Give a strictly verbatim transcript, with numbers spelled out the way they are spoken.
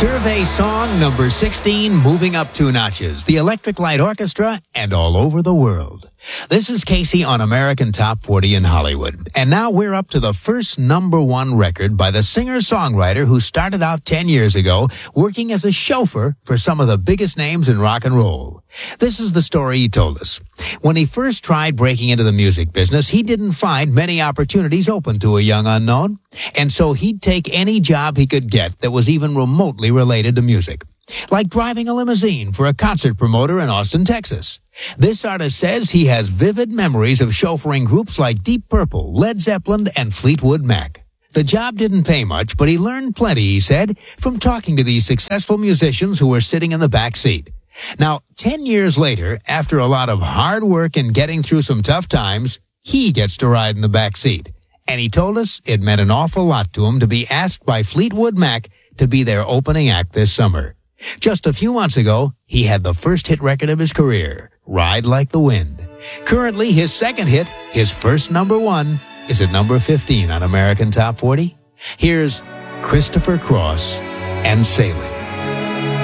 Survey song number sixteen, moving up two notches. The Electric Light Orchestra and all over the world. This is Casey on American Top forty in Hollywood. And now we're up to the first number one record by the singer-songwriter who started out ten years ago working as a chauffeur for some of the biggest names in rock and roll. This is the story he told us. When he first tried breaking into the music business, he didn't find many opportunities open to a young unknown. And so he'd take any job he could get that was even remotely related to music. Like driving a limousine for a concert promoter in Austin, Texas. This artist says he has vivid memories of chauffeuring groups like Deep Purple, Led Zeppelin, and Fleetwood Mac. The job didn't pay much, but he learned plenty, he said, from talking to these successful musicians who were sitting in the back seat. Now, ten years later, after a lot of hard work and getting through some tough times, he gets to ride in the back seat. And he told us it meant an awful lot to him to be asked by Fleetwood Mac to be their opening act this summer. Just a few months ago, he had the first hit record of his career, Ride Like the Wind. Currently, his second hit, his first number one, is at number fifteen on American Top forty. Here's Christopher Cross and Sailing.